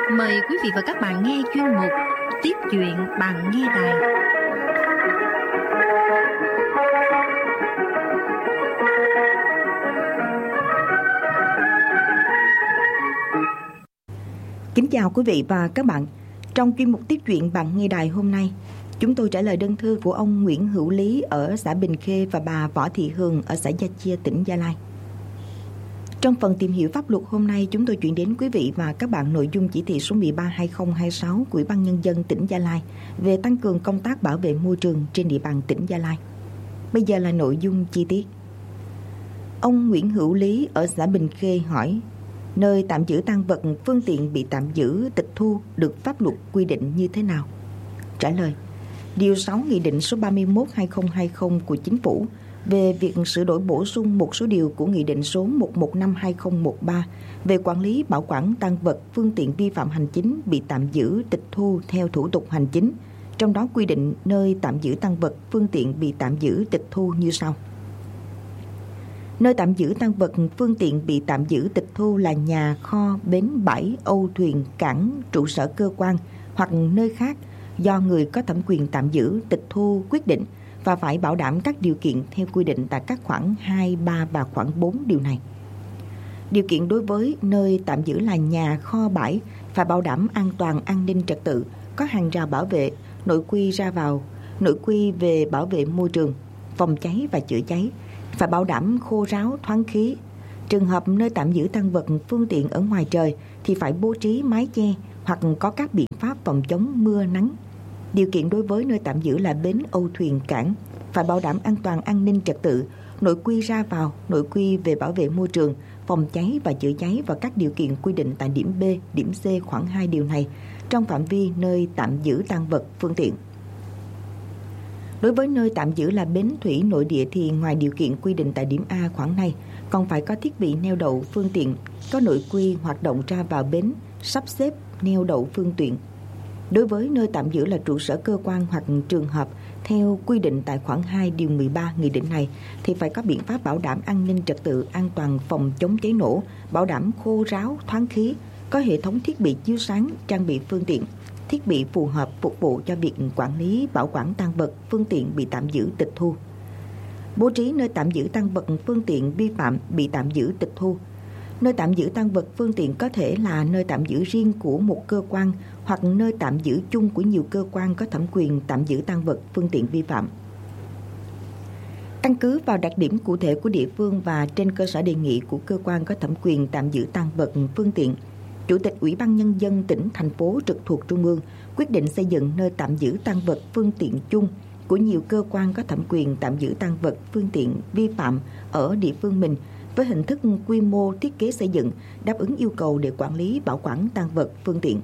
Mời quý vị và các bạn nghe chuyên mục Tiếp chuyện bằng nghe đài. Kính chào quý vị và các bạn. Trong chuyên mục Tiếp chuyện bằng nghe đài hôm nay, chúng tôi trả lời đơn thư của ông Nguyễn Hữu Lý ở xã Bình Khê và bà Võ Thị Hường ở xã Gia Chia, tỉnh Gia Lai. Trong phần tìm hiểu pháp luật hôm nay, chúng tôi chuyển đến quý vị và các bạn nội dung chỉ thị số 13/2026 của Ủy ban Nhân dân tỉnh Gia Lai về tăng cường công tác bảo vệ môi trường trên địa bàn tỉnh Gia Lai. Bây giờ là nội dung chi tiết. Ông Nguyễn Hữu Lý ở xã Bình Khê hỏi, nơi tạm giữ tang vật, phương tiện bị tạm giữ, tịch thu được pháp luật quy định như thế nào? Trả lời, Điều 6 Nghị định số 31/2020 của Chính phủ về việc sửa đổi bổ sung một số điều của Nghị định số 115/2013 về quản lý bảo quản tang vật, phương tiện vi phạm hành chính bị tạm giữ, tịch thu theo thủ tục hành chính. Trong đó quy định nơi tạm giữ tang vật, phương tiện bị tạm giữ, tịch thu như sau. Nơi tạm giữ tang vật, phương tiện bị tạm giữ, tịch thu là nhà, kho, bến, bãi, âu thuyền, cảng, trụ sở cơ quan hoặc nơi khác do người có thẩm quyền tạm giữ, tịch thu quyết định và phải bảo đảm các điều kiện theo quy định tại các khoản 2, 3 và khoản 4 điều này. Điều kiện đối với nơi tạm giữ là nhà, kho, bãi phải bảo đảm an toàn, an ninh trật tự, có hàng rào bảo vệ, nội quy ra vào, nội quy về bảo vệ môi trường, phòng cháy và chữa cháy, phải bảo đảm khô ráo, thoáng khí. Trường hợp nơi tạm giữ tang vật, phương tiện ở ngoài trời thì phải bố trí mái che hoặc có các biện pháp phòng chống mưa nắng. Điều kiện đối với nơi tạm giữ là bến, âu thuyền, cảng phải bảo đảm an toàn, an ninh trật tự, nội quy ra vào, nội quy về bảo vệ môi trường, phòng cháy và chữa cháy và các điều kiện quy định tại điểm B, điểm C khoản 2 điều này trong phạm vi nơi tạm giữ tang vật, phương tiện. Đối với nơi tạm giữ là bến thủy nội địa thì ngoài điều kiện quy định tại điểm A khoản này, còn phải có thiết bị neo đậu phương tiện, có nội quy hoạt động ra vào bến, sắp xếp neo đậu phương tiện. Đối với nơi tạm giữ là trụ sở cơ quan hoặc trường hợp theo quy định tại khoản 2 điều 13 nghị định này thì phải có biện pháp bảo đảm an ninh trật tự, an toàn phòng chống cháy nổ, bảo đảm khô ráo, thoáng khí, có hệ thống thiết bị chiếu sáng, trang bị phương tiện, thiết bị phù hợp phục vụ cho việc quản lý bảo quản tang vật, phương tiện bị tạm giữ, tịch thu. Bố trí nơi tạm giữ tang vật, phương tiện vi phạm bị tạm giữ, tịch thu. Nơi tạm giữ tang vật, phương tiện có thể là nơi tạm giữ riêng của một cơ quan hoặc nơi tạm giữ chung của nhiều cơ quan có thẩm quyền tạm giữ tang vật, phương tiện vi phạm. Căn cứ vào đặc điểm cụ thể của địa phương và trên cơ sở đề nghị của cơ quan có thẩm quyền tạm giữ tang vật, phương tiện, Chủ tịch Ủy ban Nhân dân tỉnh, thành phố trực thuộc Trung ương quyết định xây dựng nơi tạm giữ tang vật, phương tiện chung của nhiều cơ quan có thẩm quyền tạm giữ tang vật, phương tiện vi phạm ở địa phương mình với hình thức quy mô thiết kế xây dựng đáp ứng yêu cầu để quản lý bảo quản tang vật, phương tiện.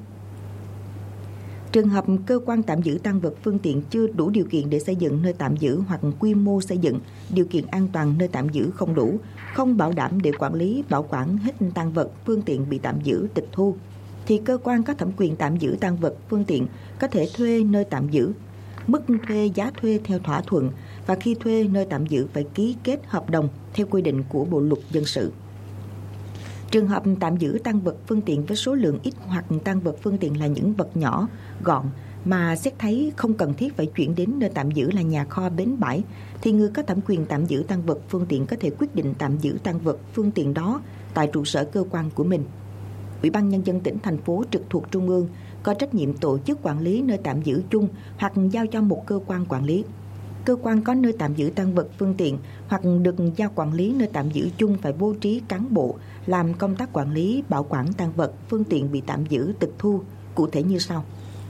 Trường hợp cơ quan tạm giữ tang vật, phương tiện chưa đủ điều kiện để xây dựng nơi tạm giữ hoặc quy mô xây dựng, điều kiện an toàn nơi tạm giữ không đủ, không bảo đảm để quản lý bảo quản hết tang vật, phương tiện bị tạm giữ, tịch thu, thì cơ quan có thẩm quyền tạm giữ tang vật, phương tiện có thể thuê nơi tạm giữ. Mức thuê, giá thuê theo thỏa thuận và khi thuê nơi tạm giữ phải ký kết hợp đồng theo quy định của Bộ luật dân sự. Trường hợp tạm giữ tang vật, phương tiện với số lượng ít hoặc tang vật, phương tiện là những vật nhỏ, gọn mà xét thấy không cần thiết phải chuyển đến nơi tạm giữ là nhà, kho, bến, bãi thì người có thẩm quyền tạm giữ tang vật, phương tiện có thể quyết định tạm giữ tang vật, phương tiện đó tại trụ sở cơ quan của mình. Ủy ban Nhân dân tỉnh, thành phố trực thuộc Trung ương có trách nhiệm tổ chức quản lý nơi tạm giữ chung hoặc giao cho một cơ quan quản lý. Cơ quan có nơi tạm giữ tang vật, phương tiện hoặc được giao quản lý nơi tạm giữ chung phải bố trí cán bộ làm công tác quản lý bảo quản tang vật, phương tiện bị tạm giữ, tịch thu, cụ thể như sau.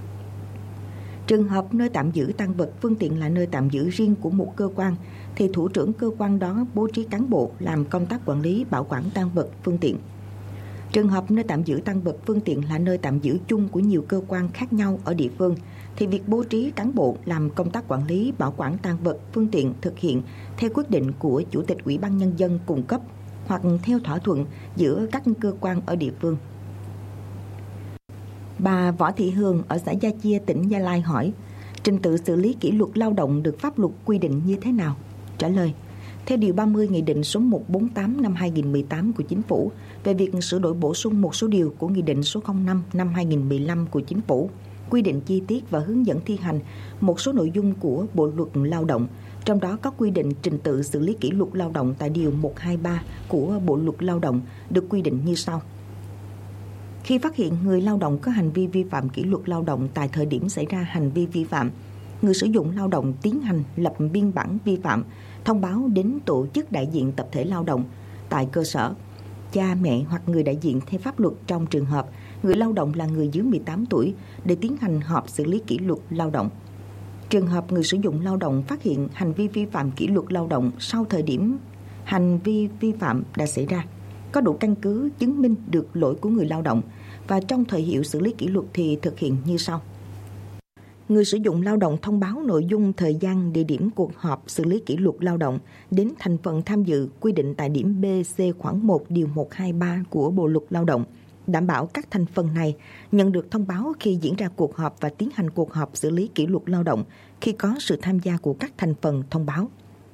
Trường hợp nơi tạm giữ tang vật, phương tiện là nơi tạm giữ riêng của một cơ quan thì thủ trưởng cơ quan đó bố trí cán bộ làm công tác quản lý bảo quản tang vật, phương tiện. Trường hợp nơi tạm giữ tang vật, phương tiện là nơi tạm giữ chung của nhiều cơ quan khác nhau ở địa phương thì việc bố trí cán bộ làm công tác quản lý bảo quản tang vật, phương tiện thực hiện theo quyết định của Chủ tịch Ủy ban Nhân dân cung cấp hoặc theo thỏa thuận giữa các cơ quan ở địa phương. Bà Võ Thị Hường ở xã Gia Chia, tỉnh Gia Lai hỏi, trình tự xử lý kỷ luật lao động được pháp luật quy định như thế nào? Trả lời, Theo Điều 30 Nghị định số 148 năm 2018 của Chính phủ về việc sửa đổi bổ sung một số điều của Nghị định số 05 năm 2015 của Chính phủ, quy định chi tiết và hướng dẫn thi hành một số nội dung của Bộ Luật Lao động, trong đó có quy định trình tự xử lý kỷ luật lao động tại Điều 123 của Bộ Luật Lao động được quy định như sau. Khi phát hiện người lao động có hành vi vi phạm kỷ luật lao động tại thời điểm xảy ra hành vi vi phạm, người sử dụng lao động tiến hành lập biên bản vi phạm, thông báo đến tổ chức đại diện tập thể lao động tại cơ sở, cha mẹ hoặc người đại diện theo pháp luật trong trường hợp người lao động là người dưới 18 tuổi để tiến hành họp xử lý kỷ luật lao động. Trường hợp người sử dụng lao động phát hiện hành vi vi phạm kỷ luật lao động sau thời điểm hành vi vi phạm đã xảy ra, có đủ căn cứ chứng minh được lỗi của người lao động và trong thời hiệu xử lý kỷ luật thì thực hiện như sau. Người sử dụng lao động thông báo nội dung, thời gian, địa điểm cuộc họp xử lý kỷ luật lao động đến thành phần tham dự quy định tại điểm B, C khoản 1 điều 123 của Bộ Luật Lao động, đảm bảo các thành phần này nhận được thông báo khi diễn ra cuộc họp và tiến hành cuộc họp xử lý kỷ luật lao động khi có sự tham gia của các thành phần thông báo.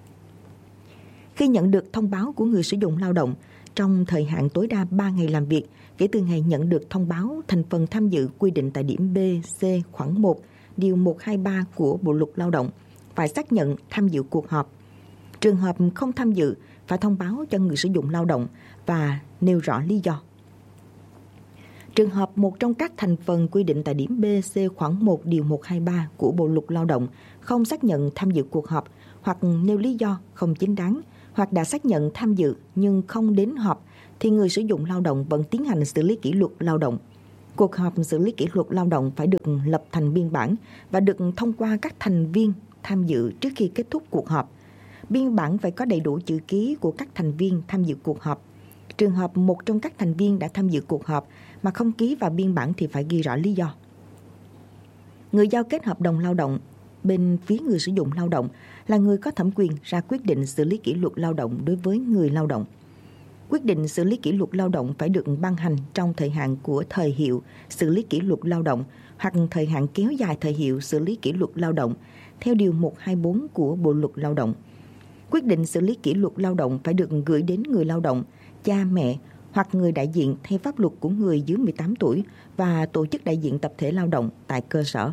Khi nhận được thông báo của người sử dụng lao động, trong thời hạn tối đa 3 ngày làm việc kể từ ngày nhận được thông báo, thành phần tham dự quy định tại điểm B, C khoản 1 điều 123 của Bộ Luật Lao động phải xác nhận tham dự cuộc họp. Trường hợp không tham dự phải thông báo cho người sử dụng lao động và nêu rõ lý do. Trường hợp một trong các thành phần quy định tại điểm B, C khoản 1 điều 123 của Bộ Luật Lao động không xác nhận tham dự cuộc họp hoặc nêu lý do không chính đáng, hoặc đã xác nhận tham dự nhưng không đến họp, thì người sử dụng lao động vẫn tiến hành xử lý kỷ luật lao động. Cuộc họp xử lý kỷ luật lao động phải được lập thành biên bản và được thông qua các thành viên tham dự trước khi kết thúc cuộc họp. Biên bản phải có đầy đủ chữ ký của các thành viên tham dự cuộc họp. Trường hợp một trong các thành viên đã tham dự cuộc họp mà không ký vào biên bản thì phải ghi rõ lý do. Người giao kết hợp đồng lao động bên phía người sử dụng lao động là người có thẩm quyền ra quyết định xử lý kỷ luật lao động đối với người lao động. Quyết định xử lý kỷ luật lao động phải được ban hành trong thời hạn của thời hiệu xử lý kỷ luật lao động hoặc thời hạn kéo dài thời hiệu xử lý kỷ luật lao động theo Điều 124 của Bộ Luật Lao động. Quyết định xử lý kỷ luật lao động phải được gửi đến người lao động, cha mẹ hoặc người đại diện theo pháp luật của người dưới 18 tuổi và tổ chức đại diện tập thể lao động tại cơ sở.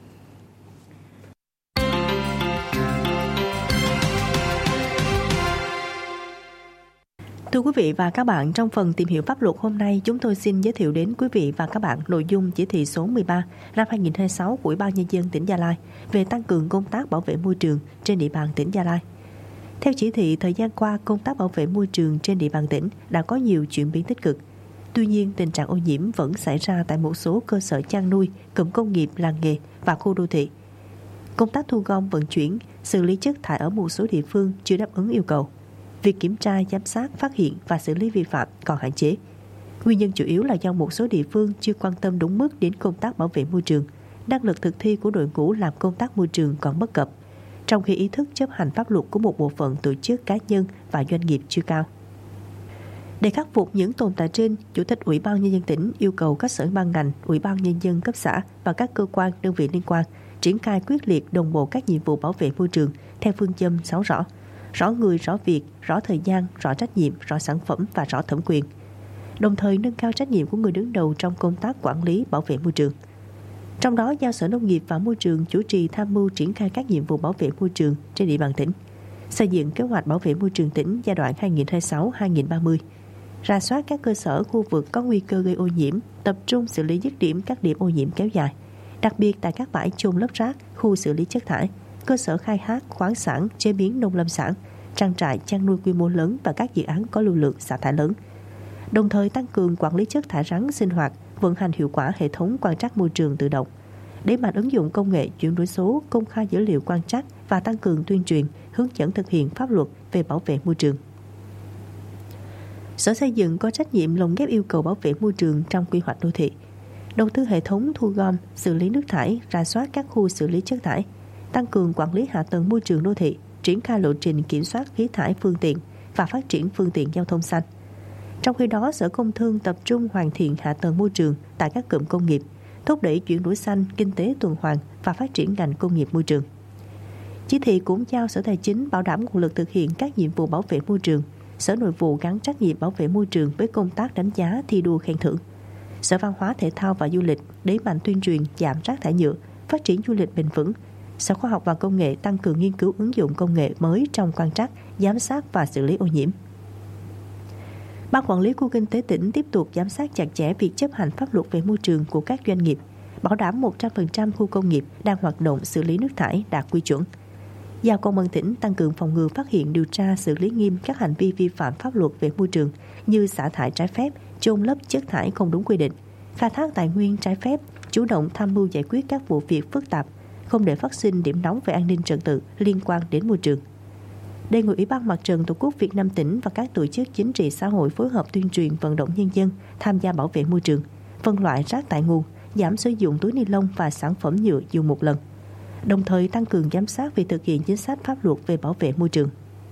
Thưa quý vị và các bạn, trong phần tìm hiểu pháp luật hôm nay, chúng tôi xin giới thiệu đến quý vị và các bạn nội dung chỉ thị số 13 năm 2026 của Ủy ban Nhân dân tỉnh Gia Lai về tăng cường công tác bảo vệ môi trường trên địa bàn tỉnh Gia Lai. Theo chỉ thị, thời gian qua, công tác bảo vệ môi trường trên địa bàn tỉnh đã có nhiều chuyển biến tích cực. Tuy nhiên, tình trạng ô nhiễm vẫn xảy ra tại một số cơ sở chăn nuôi, cụm công nghiệp, làng nghề và khu đô thị. Công tác thu gom, vận chuyển, xử lý chất thải ở một số địa phương chưa đáp ứng yêu cầu. Việc kiểm tra, giám sát, phát hiện và xử lý vi phạm còn hạn chế. Nguyên nhân chủ yếu là do một số địa phương chưa quan tâm đúng mức đến công tác bảo vệ môi trường, năng lực thực thi của đội ngũ làm công tác môi trường còn bất cập, trong khi ý thức chấp hành pháp luật của một bộ phận tổ chức cá nhân và doanh nghiệp chưa cao. Để khắc phục những tồn tại trên, Chủ tịch Ủy ban Nhân dân tỉnh yêu cầu các sở ban ngành, Ủy ban Nhân dân cấp xã và các cơ quan, đơn vị liên quan triển khai quyết liệt đồng bộ các nhiệm vụ bảo vệ môi trường theo phương châm 6 rõ: rõ người, rõ việc, rõ thời gian, rõ trách nhiệm, rõ sản phẩm và rõ thẩm quyền. Đồng thời nâng cao trách nhiệm của người đứng đầu trong công tác quản lý bảo vệ môi trường. Trong đó, giao Sở Nông nghiệp và Môi trường chủ trì tham mưu triển khai các nhiệm vụ bảo vệ môi trường trên địa bàn tỉnh, xây dựng kế hoạch bảo vệ môi trường tỉnh giai đoạn 2026-2030, rà soát các cơ sở khu vực có nguy cơ gây ô nhiễm, tập trung xử lý dứt điểm các điểm ô nhiễm kéo dài, đặc biệt tại các bãi chôn lấp rác, khu xử lý chất thải, cơ sở khai thác khoáng sản, chế biến nông lâm sản, trang trại chăn nuôi quy mô lớn và các dự án có lưu lượng xả thải lớn. Đồng thời tăng cường quản lý chất thải rắn sinh hoạt, vận hành hiệu quả hệ thống quan trắc môi trường tự động, đẩy mạnh ứng dụng công nghệ chuyển đổi số, công khai dữ liệu quan trắc và tăng cường tuyên truyền, hướng dẫn thực hiện pháp luật về bảo vệ môi trường. Sở Xây dựng có trách nhiệm lồng ghép yêu cầu bảo vệ môi trường trong quy hoạch đô thị, đầu tư hệ thống thu gom, xử lý nước thải, rà soát các khu xử lý chất thải, tăng cường quản lý hạ tầng môi trường đô thị, triển khai lộ trình kiểm soát khí thải phương tiện và phát triển phương tiện giao thông xanh. Trong khi đó, Sở Công Thương tập trung hoàn thiện hạ tầng môi trường tại các cụm công nghiệp, thúc đẩy chuyển đổi xanh, kinh tế tuần hoàn và phát triển ngành công nghiệp môi trường. Chỉ thị cũng giao Sở Tài chính bảo đảm nguồn lực thực hiện các nhiệm vụ bảo vệ môi trường. Sở Nội vụ gắn trách nhiệm bảo vệ môi trường với công tác đánh giá, thi đua khen thưởng. Sở Văn hóa Thể thao và Du lịch đẩy mạnh tuyên truyền giảm rác thải nhựa, phát triển du lịch bền vững. Sở Khoa học và Công nghệ tăng cường nghiên cứu ứng dụng công nghệ mới trong quan trắc, giám sát và xử lý ô nhiễm. Ban quản lý khu kinh tế tỉnh tiếp tục giám sát chặt chẽ việc chấp hành pháp luật về môi trường của các doanh nghiệp, bảo đảm 100% khu công nghiệp đang hoạt động xử lý nước thải đạt quy chuẩn. Giao Công an tỉnh tăng cường phòng ngừa, phát hiện, điều tra, xử lý nghiêm các hành vi vi phạm pháp luật về môi trường như xả thải trái phép, chôn lấp chất thải không đúng quy định, khai thác tài nguyên trái phép, chủ động tham mưu giải quyết các vụ việc phức tạp, không để phát sinh điểm nóng về an ninh trật tự liên quan đến môi trường. Đề nghị Ủy ban Mặt trận Tổ quốc Việt Nam tỉnh và các tổ chức chính trị xã hội phối hợp tuyên truyền vận động nhân dân tham gia bảo vệ môi trường, phân loại rác tại nguồn, giảm sử dụng túi ni lông và sản phẩm nhựa dùng một lần, đồng thời tăng cường giám sát việc thực hiện chính sách pháp luật về bảo vệ môi trường.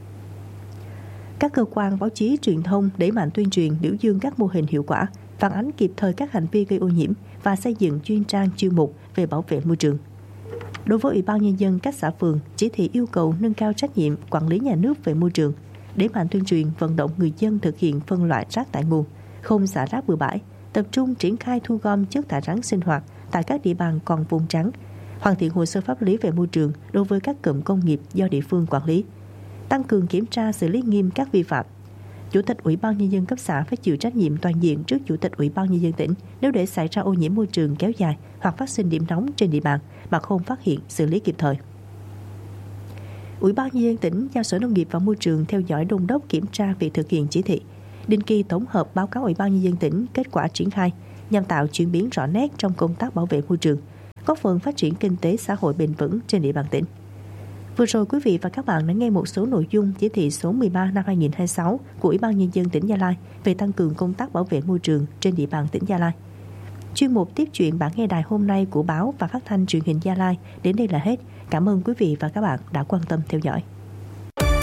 Các cơ quan báo chí truyền thông đẩy mạnh tuyên truyền, biểu dương các mô hình hiệu quả, phản ánh kịp thời các hành vi gây ô nhiễm và xây dựng chuyên trang chuyên mục về bảo vệ môi trường. Đối với Ủy ban Nhân dân các xã phường, chỉ thị yêu cầu nâng cao trách nhiệm quản lý nhà nước về môi trường, đẩy mạnh tuyên truyền vận động người dân thực hiện phân loại rác tại nguồn, không xả rác bừa bãi, tập trung triển khai thu gom chất thải rắn sinh hoạt tại các địa bàn còn vùng trắng, hoàn thiện hồ sơ pháp lý về môi trường đối với các cụm công nghiệp do địa phương quản lý, tăng cường kiểm tra xử lý nghiêm các vi phạm. Chủ tịch Ủy ban Nhân dân cấp xã phải chịu trách nhiệm toàn diện trước Chủ tịch Ủy ban Nhân dân tỉnh nếu để xảy ra ô nhiễm môi trường kéo dài hoặc phát sinh điểm nóng trên địa bàn mà không phát hiện, xử lý kịp thời. Ủy ban Nhân dân tỉnh giao Sở Nông nghiệp và Môi trường theo dõi, đôn đốc, kiểm tra việc thực hiện chỉ thị, định kỳ tổng hợp báo cáo Ủy ban Nhân dân tỉnh kết quả triển khai nhằm tạo chuyển biến rõ nét trong công tác bảo vệ môi trường, góp phần phát triển kinh tế xã hội bền vững trên địa bàn tỉnh. Vừa rồi quý vị và các bạn đã nghe một số nội dung chỉ thị số 13 năm 2026 của Ủy ban Nhân dân tỉnh Gia Lai về tăng cường công tác bảo vệ môi trường trên địa bàn tỉnh Gia Lai. Chuyên mục tiếp chuyện bản nghe đài hôm nay của báo và phát thanh truyền hình Gia Lai đến đây là hết. Cảm ơn quý vị và các bạn đã quan tâm theo dõi.